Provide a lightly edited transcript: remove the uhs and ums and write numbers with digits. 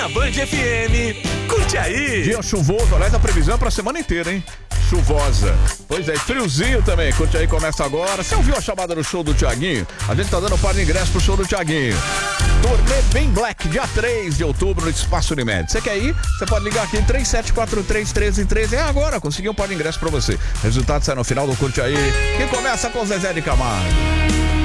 A Band FM, curte aí. Dia chuvoso, aliás, a previsão é pra semana inteira, hein? Chuvosa. Pois é, friozinho também. Curte aí, começa agora. Você ouviu a chamada do show do Thiaguinho? A gente tá dando um par de ingressos pro show do Thiaguinho. Turnê Bem Black, dia 3 de outubro no Espaço Unimed. Você quer ir? Você pode ligar aqui em 3743-1313. É agora, consegui um par de ingressos pra você. Resultado sai no final do Curte Aí, que começa com Zezé de Camargo.